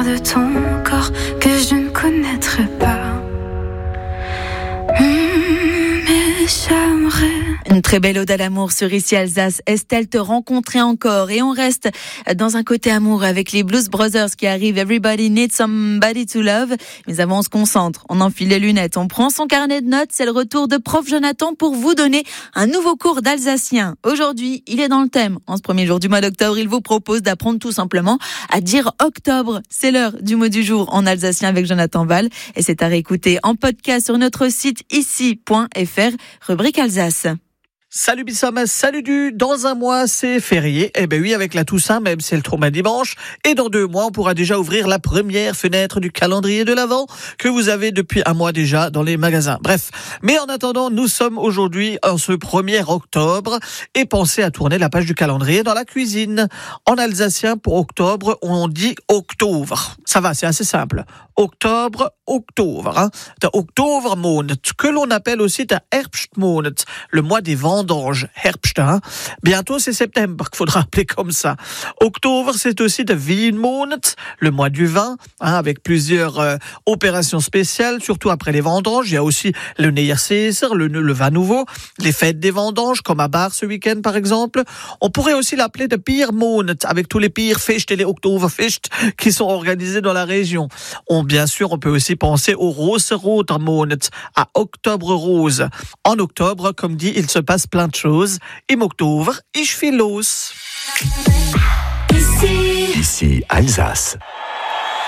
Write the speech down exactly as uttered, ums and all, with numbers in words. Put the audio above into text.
de ton corps que je ne connaîtrai pas. Mmh, mais j'aimerais. Une très belle ode à l'amour sur Ici Alsace. Estelle, te rencontrer encore. Et on reste dans un côté amour avec les Blues Brothers qui arrivent. Everybody needs somebody to love. Mais avant, on se concentre. On enfile les lunettes. On prend son carnet de notes. C'est le retour de Prof Jonathan pour vous donner un nouveau cours d'alsacien. Aujourd'hui, il est dans le thème. En ce premier jour du mois d'octobre, il vous propose d'apprendre tout simplement à dire octobre. C'est l'heure du mot du jour en alsacien avec Jonathan Val. Et c'est à réécouter en podcast sur notre site ici point f r, rubrique Alsace. Salut Bissam, salut du. Dans un mois, c'est férié. Eh ben oui, avec la Toussaint, même c'est le tournoi dimanche. Et dans deux mois, on pourra déjà ouvrir la première fenêtre du calendrier de l'Avent que vous avez depuis un mois déjà dans les magasins. Bref. Mais en attendant, nous sommes aujourd'hui en ce premier octobre et pensez à tourner la page du calendrier dans la cuisine. En alsacien, pour octobre, on dit octobre. Ça va, c'est assez simple. Octobre, octobre, hein. Der Oktobermonat, que l'on appelle aussi der Herbstmonat, le mois des vendanges, Herbst, hein. Bientôt c'est septembre qu'il faudra appeler comme ça. Octobre, c'est aussi der Winmonat, le mois du vin, hein, avec plusieurs euh, opérations spéciales, surtout après les vendanges. Il y a aussi le Neujaarsfeest, le, le vin nouveau, les fêtes des vendanges, comme à Bar ce week-end par exemple. On pourrait aussi l'appeler der Biermonat, avec tous les Bierfest et les Oktoberfest qui sont organisés dans la région. On, bien sûr, on peut aussi penser au Rosenroter Monat, à Octobre Rose. En octobre, comme dit, il se passe plein de choses. Im Oktober, ich viel los. Ici Alsace.